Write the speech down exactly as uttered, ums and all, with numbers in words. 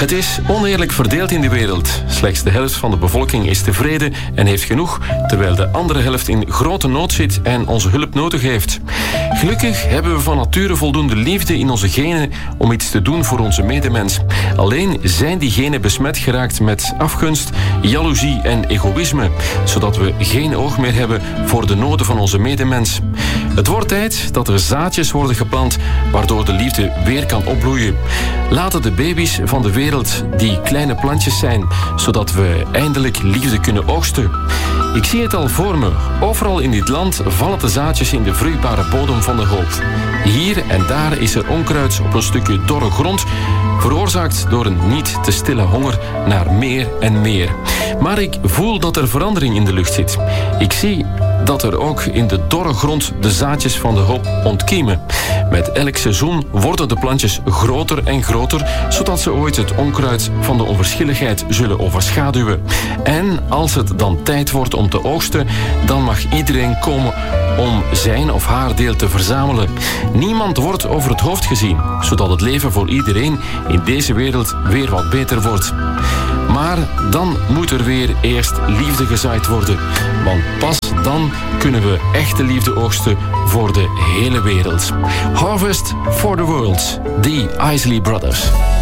Het is oneerlijk verdeeld in de wereld. Slechts de helft van de bevolking is tevreden en heeft genoeg, terwijl de andere helft in grote nood zit en onze hulp nodig heeft. Gelukkig hebben we van nature voldoende liefde in onze genen om iets te doen voor onze medemens. Alleen zijn die genen besmet geraakt met afgunst, jaloezie en egoïsme, zodat we geen oog meer hebben voor de noden van onze medemens. Het wordt tijd dat er zaadjes worden geplant, waardoor de liefde weer kan opbloeien. Laten de baby's van de wereld die kleine plantjes zijn, zodat we eindelijk liefde kunnen oogsten. Ik zie het al voor me. Overal in dit land vallen de zaadjes in de vruchtbare bodem van de hoop. Hier en daar is er onkruid op een stukje dorre grond, veroorzaakt door een niet te stille honger naar meer en meer. Maar ik voel dat er verandering in de lucht zit. Ik zie dat er ook in de dorre grond de zaadjes van de hoop ontkiemen. Met elk seizoen worden de plantjes groter en groter, zodat ze ooit het onkruid van de onverschilligheid zullen overschaduwen. En als het dan tijd wordt om te oogsten, dan mag iedereen komen om zijn of haar deel te verzamelen. Niemand wordt over het hoofd gezien, zodat het leven voor iedereen in deze wereld weer wat beter wordt. Maar dan moet er weer eerst liefde gezaaid worden. Want pas dan kunnen we echte liefde oogsten voor de hele wereld. Harvest for the World, The Isley Brothers.